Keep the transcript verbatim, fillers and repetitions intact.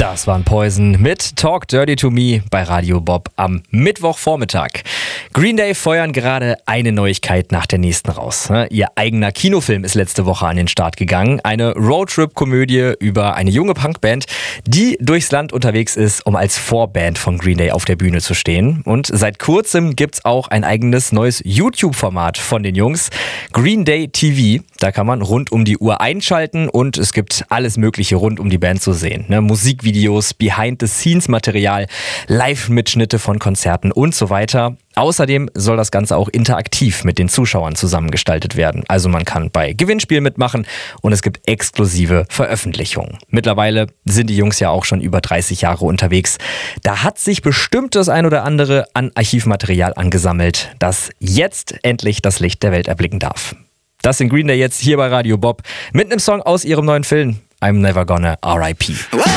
Das waren Poison mit Talk Dirty to Me bei Radio Bob am Mittwochvormittag. Green Day feuern gerade eine Neuigkeit nach der nächsten raus. Ihr eigener Kinofilm ist letzte Woche an den Start gegangen. Eine Roadtrip-Komödie über eine junge Punkband, die durchs Land unterwegs ist, um als Vorband von Green Day auf der Bühne zu stehen. Und seit kurzem gibt's auch ein eigenes neues YouTube-Format von den Jungs, Green Day T V. Da kann man rund um die Uhr einschalten und es gibt alles Mögliche rund um die Band zu sehen. Ne? Musikvideos, Behind-the-Scenes-Material, Live-Mitschnitte von Konzerten und so weiter. Außerdem soll das Ganze auch interaktiv mit den Zuschauern zusammengestaltet werden. Also man kann bei Gewinnspielen mitmachen und es gibt exklusive Veröffentlichungen. Mittlerweile sind die Jungs ja auch schon über dreißig Jahre unterwegs. Da hat sich bestimmt das ein oder andere an Archivmaterial angesammelt, das jetzt endlich das Licht der Welt erblicken darf. Das sind Green Day jetzt hier bei Radio Bob mit einem Song aus ihrem neuen Film I'm Never Gonna R I P